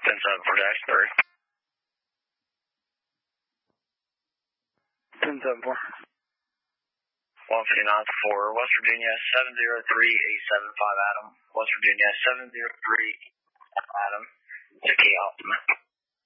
10-7 for Jacksonville. 10-7 for. 159 for West Virginia, 703-875 Adam. West Virginia, 703 Adam. It's a key Optima.